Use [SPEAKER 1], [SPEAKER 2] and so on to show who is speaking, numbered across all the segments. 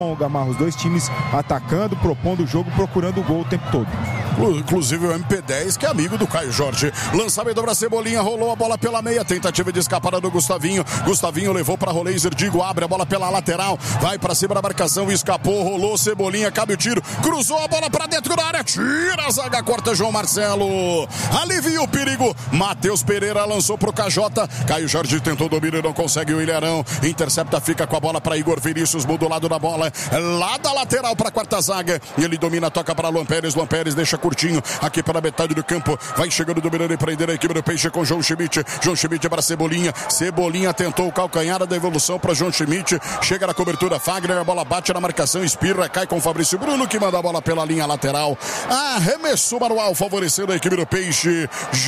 [SPEAKER 1] Gamarra, os dois times atacando, propondo o jogo, procurando o gol o tempo todo.
[SPEAKER 2] Inclusive o MP10, que é amigo do Caio Jorge. Lançamento para Cebolinha, rolou a bola pela meia, tentativa de escapada do Gustavinho. Gustavinho levou para Roleiser, Digo abre a bola pela lateral, vai para cima da marcação, escapou, rolou Cebolinha, cabe o tiro, cruzou a bola para dentro da área, tira a zaga, corta João Marcelo, alivia o perigo. Matheus Pereira lançou pro Cajota, Caio Jorge tentou dominar e não consegue, o Ilharão intercepta, fica com a bola para Igor Vinícius, muda o lado da bola, lá da lateral para a quarta zaga, e ele domina, toca para Luan Pérez deixa curtinho aqui pela metade do campo, vai chegando, dominando e prendendo a equipe do Peixe com João Schmidt para Cebolinha, Cebolinha tentou o calcanhar da evolução para João Schmidt, chega na cobertura Fagner, a bola bate na marcação, espirra, cai com Fabrício Bruno, que manda a bola pela linha lateral, arremessou manual, favorecendo a equipe do Peixe.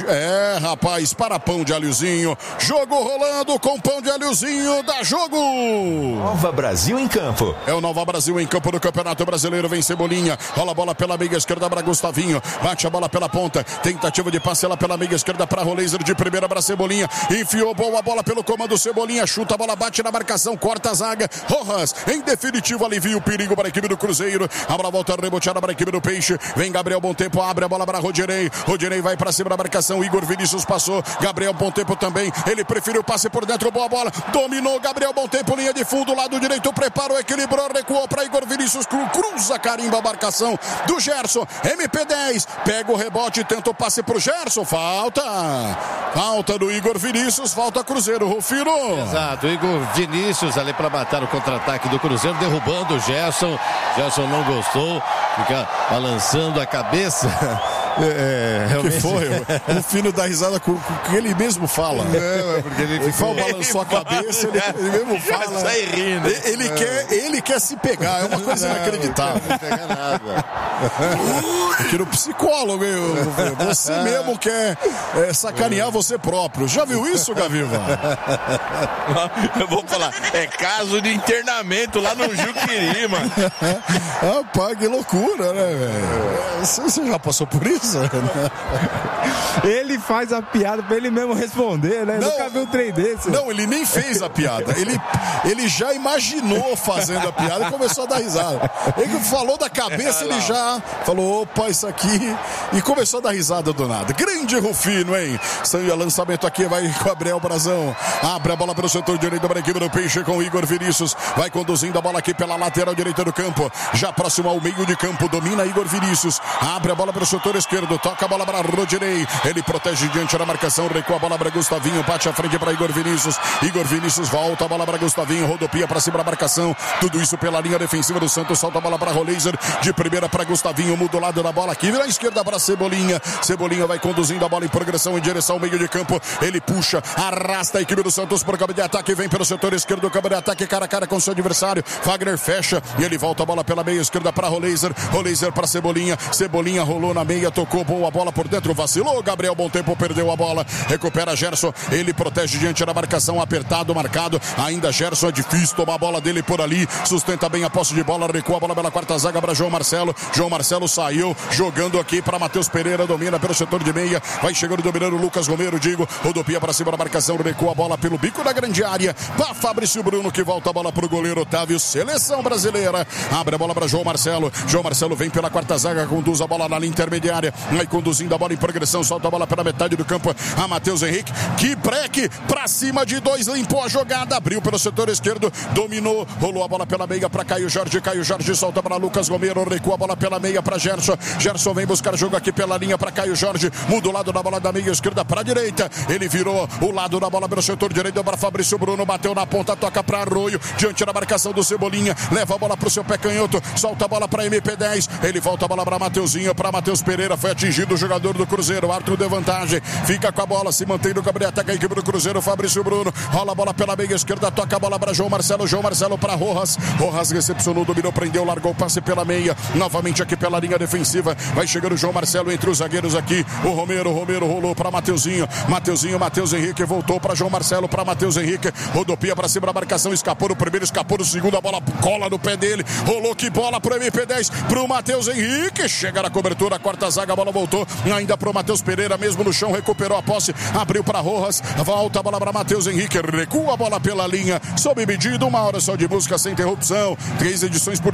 [SPEAKER 2] Rapaz, para pão de alhozinho, jogo rolando com pão de alhozinho, dá jogo.
[SPEAKER 3] Nova Brasil em campo.
[SPEAKER 2] É o Nova Brasil em campo do Campeonato Brasileiro, vem Cebolinha, rola a bola pela meia esquerda para Gustavinho, bate a bola pela ponta, tentativa de passe lá pela meia esquerda para Roleiser, de primeira para Cebolinha, enfiou boa bola pelo comando Cebolinha, chuta a bola, bate na marcação, corta a zaga, Rojas, em definitivo alivia o perigo para a equipe do Cruzeiro, a bola volta reboteada para a equipe do Peixe, vem Gabriel Bom Tempo, abre a bola para Rodinei vai para cima da marcação, Igor Vinícius passou, Gabriel Bom Tempo também, ele preferiu o passe por dentro, boa bola, dominou Gabriel Bom Tempo, linha de fundo, lado direito, preparou, equilibrou, recuou para Igor Vinícius, cruza, carimba a marcação do Gerson, MP10, pega o rebote, tenta o passe pro Gerson, falta do Igor Vinícius, falta Cruzeiro, Rufino.
[SPEAKER 4] Exato, o Igor Vinícius ali para matar o contra-ataque do Cruzeiro, derrubando o Gerson não gostou, fica balançando a cabeça.
[SPEAKER 2] Realmente. Que foi? O Rufino dá risada com o que ele mesmo fala.
[SPEAKER 4] Não, é porque ele ficou...
[SPEAKER 2] balançou a cabeça, ele mesmo fala.
[SPEAKER 4] Sai rindo.
[SPEAKER 2] Ele quer se pegar, é uma coisa inacreditável.
[SPEAKER 4] Não pega nada.
[SPEAKER 2] Aqui no psicólogo, você mesmo quer sacanear você próprio. Já viu isso, Gaviva?
[SPEAKER 5] Eu vou falar, é caso de internamento lá no Juqueri, mano.
[SPEAKER 2] Rapaz, que loucura, né, velho? Você já passou por isso?
[SPEAKER 1] Ele faz a piada pra ele mesmo responder, né? Nunca viu um trem desse.
[SPEAKER 2] Não, ele nem fez a piada. Ele já imaginou fazendo a piada e começou a dar risada. Ele falou da cabeça, ele já falou, opa, isso aqui, e começou a dar risada do nada. Grande Rufino, hein? Saiu lançamento aqui, vai Gabriel Brazão. Abre a bola pelo setor direito para a equipe do Peixe com o Igor Vinícius. Vai conduzindo a bola aqui pela lateral direita do campo. Já próximo ao meio de campo, domina Igor Vinícius. Abre a bola pelo setor esquerdo, toca a bola para Rodinei. Ele protege diante da marcação, recua a bola para Gustavinho, bate a frente para Igor Vinícius. Igor Vinícius volta a bola para Gustavinho, rodopia para cima da marcação. Tudo isso pela linha defensiva do Santos. Solta a bola para Roleiser, de primeira para Gustavinho, muda o lado da bola aqui, na esquerda para Cebolinha. Cebolinha vai conduzindo a bola em progressão em direção ao meio de campo. Ele puxa, arrasta a equipe do Santos para o campo de ataque, vem pelo setor esquerdo do campo de ataque, cara a cara com seu adversário. Wagner fecha e ele volta a bola pela meia esquerda para Roleiser. Roleiser para Cebolinha. Cebolinha rolou na meia, tocou boa bola por dentro, vacilou. Gabriel Bom Tempo perdeu a bola, recupera Gerson. Ele protege diante da marcação, apertado, marcado. Ainda Gerson, é difícil tomar a bola dele por ali. Sustenta bem a posse de bola, recua a bola pela quarta zaga para João Marcelo. João Marcelo saiu, jogando aqui para Matheus Pereira, domina pelo setor de meia, vai chegando, dominando o Lucas Romero, rodopia para cima da marcação, recua a bola pelo bico da grande área, para Fabrício Bruno, que volta a bola para o goleiro Otávio, seleção brasileira, abre a bola para João Marcelo vem pela quarta zaga, conduz a bola na linha intermediária, vai conduzindo a bola em progressão, solta a bola pela metade do campo, a Matheus Henrique, que breque, para cima de dois, limpou a jogada, abriu pelo setor esquerdo, dominou, rolou a bola pela meia para Caio Jorge solta para Lucas Romero, recua a bola pela meia para Gerson vem buscar jogo aqui pela linha para Caio Jorge, muda o lado da bola da meia esquerda para a direita, ele virou o lado da bola pelo setor direito para Fabrício Bruno, bateu na ponta, toca para Arroio, diante da marcação do Cebolinha, leva a bola para o seu pé canhoto, solta a bola para MP10, ele volta a bola para Mateuzinho, para Matheus Pereira, foi atingido o jogador do Cruzeiro, Arthur deu vantagem, fica com a bola, se mantém no campo, ataca a equipe do Cruzeiro, Fabrício Bruno, rola a bola pela meia esquerda, toca a bola para João Marcelo para Rojas recepcionou, dominou, prendeu, largou o passe pela meia, novamente aqui pela linha defensiva, vai chegando o João Marcelo entre os zagueiros aqui, o Romero rolou para Matheus Henrique, voltou para João Marcelo, para Matheus Henrique, rodopia para cima da marcação, escapou no primeiro, escapou no segundo, a bola cola no pé dele, rolou, que bola pro MP10, pro Matheus Henrique, chega na cobertura, a quarta zaga a bola voltou ainda pro Matheus Pereira, mesmo no chão, recuperou a posse, abriu para Rojas, volta a bola para Matheus Henrique, recua a bola pela linha, sob medida, 1 hora só de música sem interrupção, 3 edições por